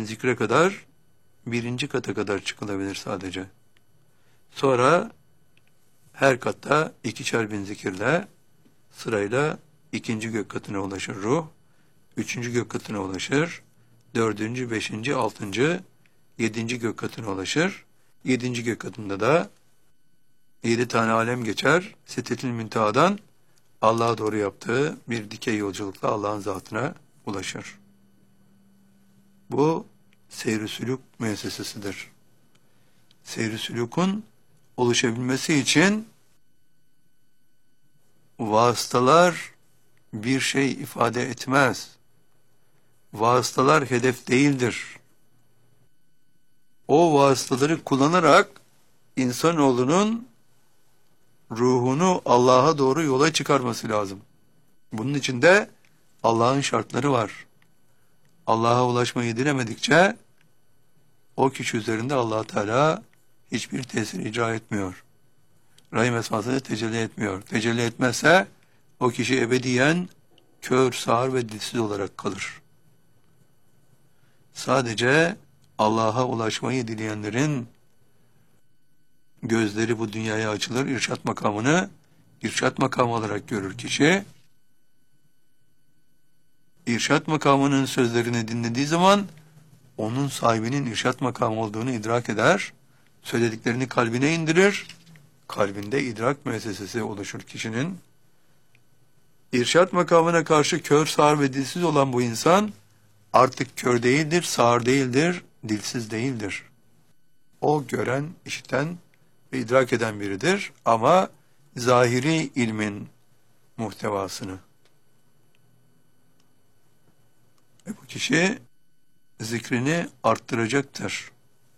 zikre kadar birinci kata kadar çıkılabilir sadece. Sonra her katta 2.000 zikirle sırayla ikinci gök katına ulaşır ruh, üçüncü gök katına ulaşır, dördüncü, beşinci, altıncı, yedinci gök katına ulaşır. Yedinci gök katında da 7 tane alem geçer. Sidretül Münteha'dan Allah'a doğru yaptığı bir dikey yolculukla Allah'ın zatına ulaşır. Bu seyr-i sülûk müessesesidir. Seyr-i sülûkun oluşabilmesi için vasıtalar bir şey ifade etmez. Vasıtalar hedef değildir. O vasıtaları kullanarak insanoğlunun ruhunu Allah'a doğru yola çıkarması lazım. Bunun için de Allah'ın şartları var. Allah'a ulaşmayı dilemedikçe o kişi üzerinde Allah Teala hiçbir tesir icra etmiyor. Rahim esmasını tecelli etmiyor. Tecelli etmezse o kişi ebediyen kör, sağır ve dilsiz olarak kalır. Sadece Allah'a ulaşmayı dileyenlerin gözleri bu dünyaya açılır, irşat makamını irşat makamı olarak görür kişi. İrşat makamının sözlerini dinlediği zaman onun sahibinin irşat makamı olduğunu idrak eder. Söylediklerini kalbine indirir. Kalbinde idrak müessesesi oluşur kişinin. İrşat makamına karşı kör, sağır ve dilsiz olan bu insan artık kör değildir, sağır değildir, dilsiz değildir. O gören, işiten ve idrak eden biridir ama zahiri ilmin muhtevasını. Ve bu kişi zikrini arttıracaktır.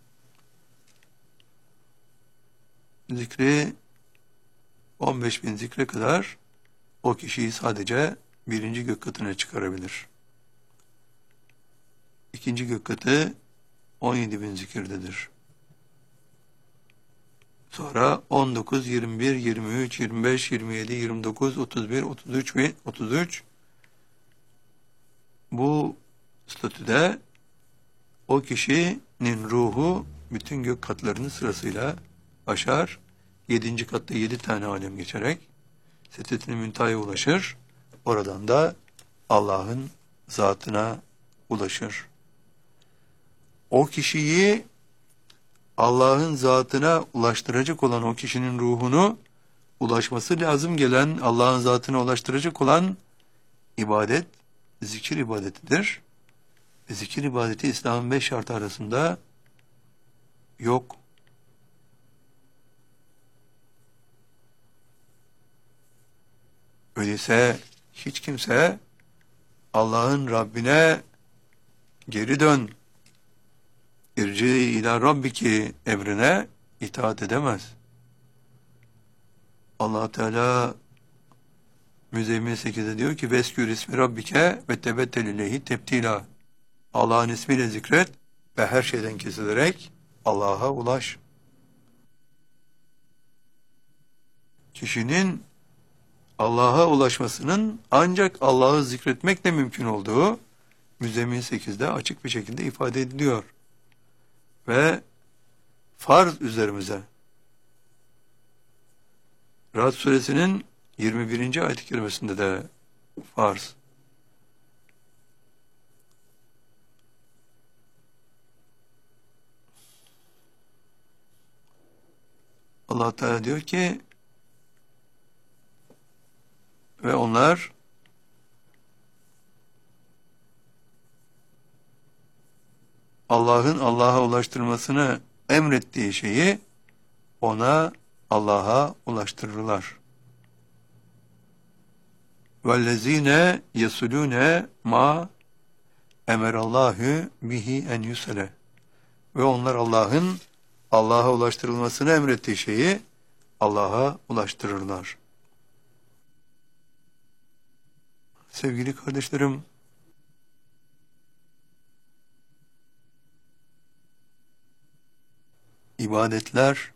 Zikri 15.000 zikre kadar o kişiyi sadece birinci gök katına çıkarabilir. İkinci gök katı 17.000 zikirdedir. Sonra 19, 21, 23, 25, 27, 29, 31, 33 bu statüde o kişinin ruhu bütün gök katlarını sırasıyla aşar. 7. katta 7 tane alem geçerek Sidretül Münteha'ya ulaşır. Oradan da Allah'ın zatına ulaşır. O kişiyi Allah'ın zatına ulaştıracak olan o kişinin ruhunu ulaşması lazım gelen Allah'ın zatına ulaştıracak olan ibadet, zikir ibadetidir. Zikir ibadeti İslam'ın 5 şartı arasında yok. Öyleyse hiç kimse Allah'ın Rabbine geri dön, irci ila rabbiki emrine itaat edemez. Allah Teala Müzzemmil 8'de diyor ki veskür ismi rabbike ve tebettel ileyhi tebtila. Allah'ın ismiyle zikret ve her şeyden kesilerek Allah'a ulaş. Kişinin Allah'a ulaşmasının ancak Allah'ı zikretmekle mümkün olduğu Müzzemmil 8'de açık bir şekilde ifade ediliyor. Ve farz üzerimize. Ra'd suresinin 21. ayet-i kerimesinde de farz. Allah Teala diyor ki ve onlar Allah'ın Allah'a ulaştırmasını emrettiği şeyi ona Allah'a ulaştırırlar. وَالَّذ۪ينَ يَسُلُونَ مَا اَمَرَ bihi en yusale. Ve onlar Allah'ın Allah'a ulaştırılmasını emrettiği şeyi Allah'a ulaştırırlar. Sevgili kardeşlerim, ibadetler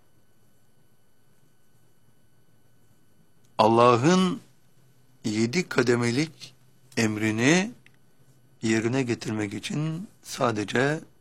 Allah'ın 7 kademelik emrini yerine getirmek için sadece